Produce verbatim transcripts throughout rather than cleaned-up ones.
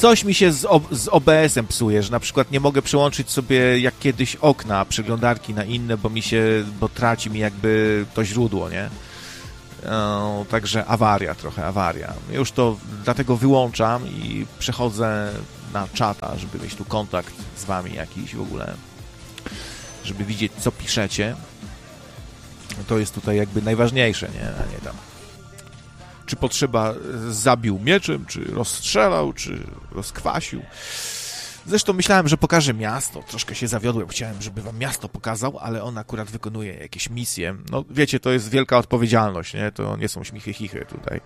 coś mi się z, o, z O B S em psuje, że na przykład nie mogę przełączyć sobie jak kiedyś okna, przeglądarki na inne, bo mi się, bo traci mi jakby to źródło, nie? No, także awaria trochę, awaria. Już to dlatego wyłączam i przechodzę na czata, żeby mieć tu kontakt z wami jakiś w ogóle, żeby widzieć, co piszecie. To jest tutaj jakby najważniejsze, nie? A nie tam czy potrzeba zabił mieczem, czy rozstrzelał, czy rozkwasił. Zresztą myślałem, że pokażę miasto. Troszkę się zawiodłem. Chciałem, żeby wam miasto pokazał, ale on akurat wykonuje jakieś misje. No wiecie, to jest wielka odpowiedzialność, nie? To nie są śmichy chichy tutaj.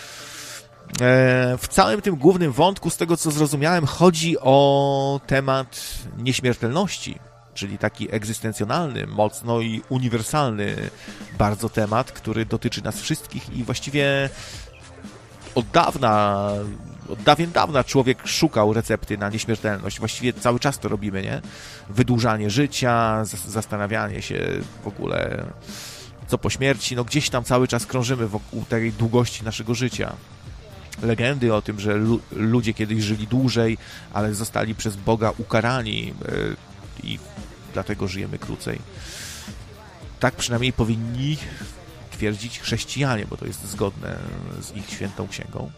E, w całym tym głównym wątku, z tego co zrozumiałem, chodzi o temat nieśmiertelności, czyli taki egzystencjonalny, mocno i uniwersalny bardzo temat, który dotyczy nas wszystkich i właściwie od dawna, od dawien dawna człowiek szukał recepty na nieśmiertelność. Właściwie cały czas to robimy, nie? Wydłużanie życia, zastanawianie się w ogóle co po śmierci. No gdzieś tam cały czas krążymy wokół tej długości naszego życia. Legendy o tym, że lu- ludzie kiedyś żyli dłużej, ale zostali przez Boga ukarani yy, i dlatego żyjemy krócej. Tak przynajmniej powinni twierdzić chrześcijanie, bo to jest zgodne z ich świętą księgą.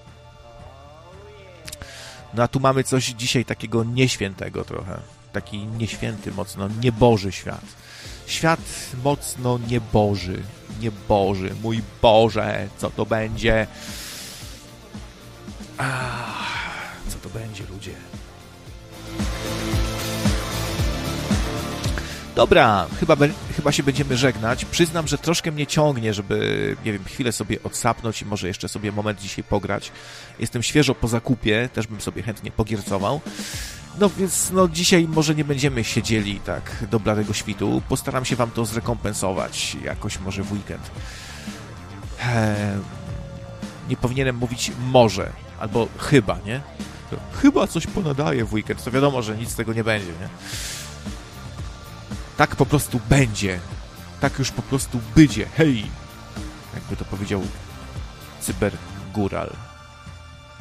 No a tu mamy coś dzisiaj takiego nieświętego trochę. Taki nieświęty, mocno nieboży świat. Świat mocno nieboży. Nieboży. Mój Boże, co to będzie? Ach, co to będzie, ludzie? Dobra, chyba, chyba się będziemy żegnać. Przyznam, że troszkę mnie ciągnie, żeby, nie wiem, chwilę sobie odsapnąć i może jeszcze sobie moment dzisiaj pograć. Jestem świeżo po zakupie, też bym sobie chętnie pogiercował. No więc no, dzisiaj może nie będziemy siedzieli tak do bladego świtu. Postaram się wam to zrekompensować jakoś może w weekend. Eee, nie powinienem mówić może, albo chyba, nie? To chyba coś ponadaje w weekend. To wiadomo, że nic z tego nie będzie, nie? Tak po prostu będzie. Tak już po prostu będzie. Hej! Jakby to powiedział cybergóral.